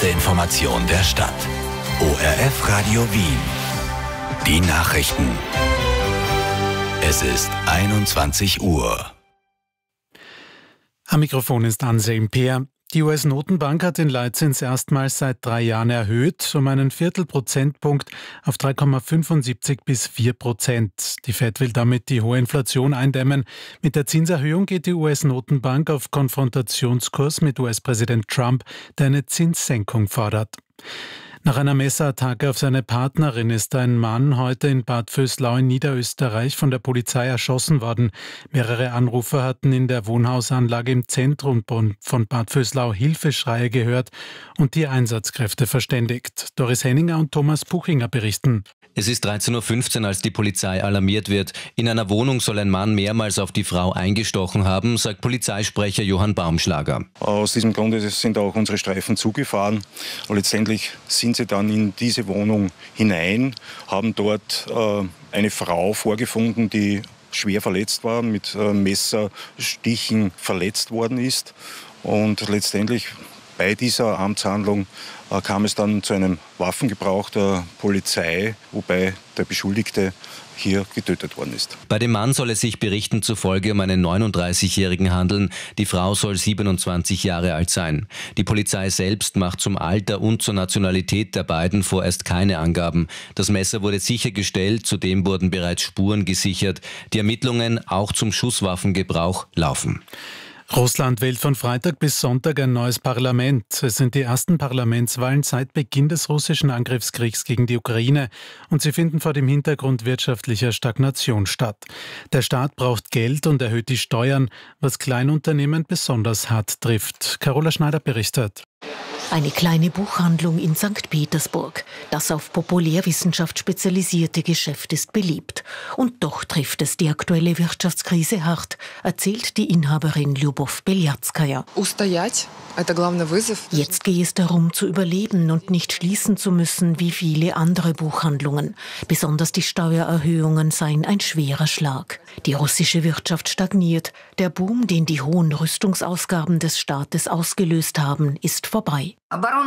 erste Information der Stadt. ORF Radio Wien. Die Nachrichten. Es ist 21 Uhr. Am Mikrofon ist Anselm Peer. Die US-Notenbank hat den Leitzins erstmals seit 3 Jahren erhöht, um einen Viertelprozentpunkt auf 3,75 bis 4%. Die Fed will damit die hohe Inflation eindämmen. Mit der Zinserhöhung geht die US-Notenbank auf Konfrontationskurs mit US-Präsident Trump, der eine Zinssenkung fordert. Nach einer Messerattacke auf seine Partnerin ist ein Mann heute in Bad Vöslau in Niederösterreich von der Polizei erschossen worden. Mehrere Anrufer hatten in der Wohnhausanlage im Zentrum von Bad Vöslau Hilfeschreie gehört und die Einsatzkräfte verständigt. Doris Henninger und Thomas Puchinger berichten. Es ist 13.15 Uhr, als die Polizei alarmiert wird. In einer Wohnung soll ein Mann mehrmals auf die Frau eingestochen haben, sagt Polizeisprecher Johann Baumschlager. Aus diesem Grunde sind auch unsere Streifen zugefahren. Und letztendlich sind sie dann in diese Wohnung hinein, haben dort eine Frau vorgefunden, die schwer verletzt war, mit Messerstichen verletzt worden ist. Und letztendlich bei dieser Amtshandlung kam es dann zu einem Waffengebrauch der Polizei, wobei der Beschuldigte hier getötet worden ist. Bei dem Mann soll es sich Berichten zufolge um einen 39-Jährigen handeln. Die Frau soll 27 Jahre alt sein. Die Polizei selbst macht zum Alter und zur Nationalität der beiden vorerst keine Angaben. Das Messer wurde sichergestellt, zudem wurden bereits Spuren gesichert. Die Ermittlungen auch zum Schusswaffengebrauch laufen. Russland wählt von Freitag bis Sonntag ein neues Parlament. Es sind die ersten Parlamentswahlen seit Beginn des russischen Angriffskriegs gegen die Ukraine und sie finden vor dem Hintergrund wirtschaftlicher Stagnation statt. Der Staat braucht Geld und erhöht die Steuern, was Kleinunternehmen besonders hart trifft. Carola Schneider berichtet. Eine kleine Buchhandlung in St. Petersburg. Das auf Populärwissenschaft spezialisierte Geschäft ist beliebt. Und doch trifft es die aktuelle Wirtschaftskrise hart, erzählt die Inhaberin Lyubov Belyatskaya. Jetzt gehe es darum, zu überleben und nicht schließen zu müssen wie viele andere Buchhandlungen. Besonders die Steuererhöhungen seien ein schwerer Schlag. Die russische Wirtschaft stagniert. Der Boom, den die hohen Rüstungsausgaben des Staates ausgelöst haben, ist vorbei.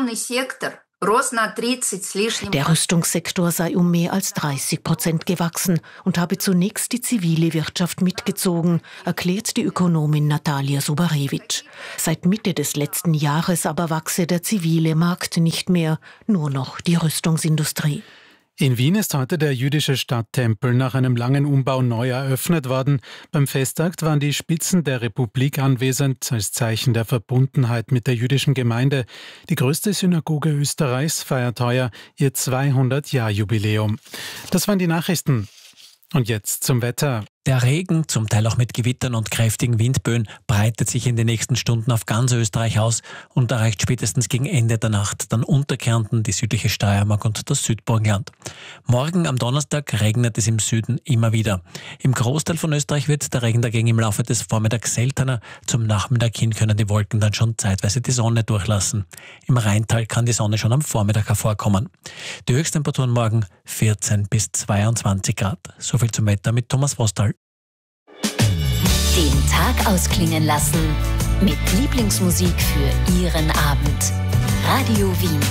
Der Rüstungssektor sei um mehr als 30% gewachsen und habe zunächst die zivile Wirtschaft mitgezogen, erklärt die Ökonomin Natalia Subarewitsch. Seit Mitte des letzten Jahres aber wachse der zivile Markt nicht mehr, nur noch die Rüstungsindustrie. In Wien ist heute der jüdische Stadttempel nach einem langen Umbau neu eröffnet worden. Beim Festakt waren die Spitzen der Republik anwesend, als Zeichen der Verbundenheit mit der jüdischen Gemeinde. Die größte Synagoge Österreichs feiert heuer ihr 200-Jahr-Jubiläum. Das waren die Nachrichten. Und jetzt zum Wetter. Der Regen, zum Teil auch mit Gewittern und kräftigen Windböen, breitet sich in den nächsten Stunden auf ganz Österreich aus und erreicht spätestens gegen Ende der Nacht dann Unterkärnten, die südliche Steiermark und das Südburgenland. Morgen am Donnerstag regnet es im Süden immer wieder. Im Großteil von Österreich wird der Regen dagegen im Laufe des Vormittags seltener. Zum Nachmittag hin können die Wolken dann schon zeitweise die Sonne durchlassen. Im Rheintal kann die Sonne schon am Vormittag hervorkommen. Die Höchsttemperaturen morgen 14 bis 22 Grad. Soviel zum Wetter mit Thomas Vostal. Den Tag ausklingen lassen mit Lieblingsmusik für Ihren Abend. Radio Wien.